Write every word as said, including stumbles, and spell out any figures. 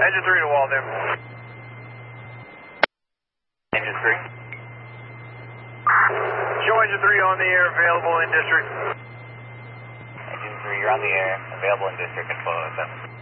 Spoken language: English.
Engine three to wall there. Engine three. Show engine three on the air, available in district. Engine three, you're on the air, available in district, and flow seven.